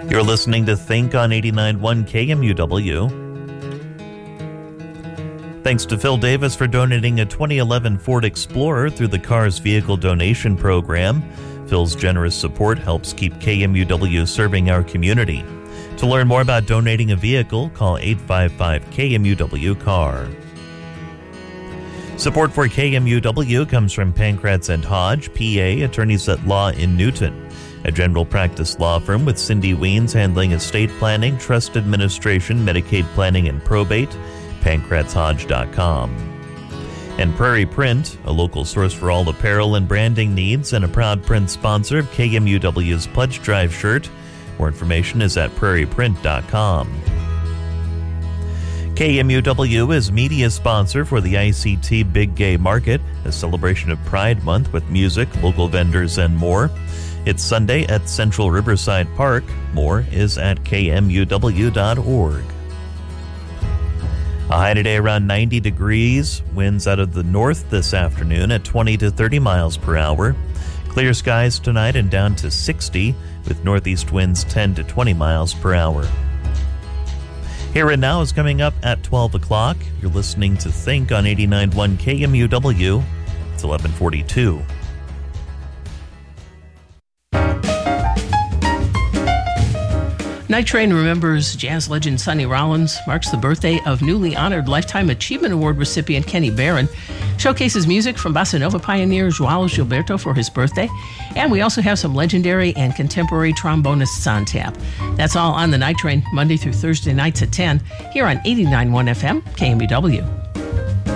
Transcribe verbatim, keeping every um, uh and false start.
You're listening to Think on eighty-nine point one K M U W. Thanks to Phil Davis for donating a twenty eleven Ford Explorer through the Cars Vehicle Donation Program. Phil's generous support helps keep K M U W serving our community. To learn more about donating a vehicle, call eight five five K M U W C A R. Support for K M U W comes from Pankratz and Hodge, P A, attorneys at law in Newton, a general practice law firm with Cindy Weens handling estate planning, trust administration, Medicaid planning, and probate. Pankratz Hodge dot com. And Prairie Print, a local source for all apparel and branding needs and a proud print sponsor of K M U W's Pledge Drive shirt. More information is at prairie print dot com. K M U W is media sponsor for the I C T Big Gay Market, a celebration of Pride Month with music, local vendors, and more. It's Sunday at Central Riverside Park. More is at K M U W dot org. A high today around ninety degrees. Winds out of the north this afternoon at twenty to thirty miles per hour. Clear skies tonight and down to sixty, with northeast winds ten to twenty miles per hour. Here and Now is coming up at twelve o'clock. You're listening to Think on eighty-nine point one K M U W. It's eleven forty-two. Night Train remembers jazz legend Sonny Rollins, marks the birthday of newly honored Lifetime Achievement Award recipient Kenny Barron, showcases music from bossa nova pioneer João Gilberto for his birthday, and we also have some legendary and contemporary trombonists on tap. That's all on the Night Train, Monday through Thursday nights at ten, here on eighty-nine point one F M, K M U W.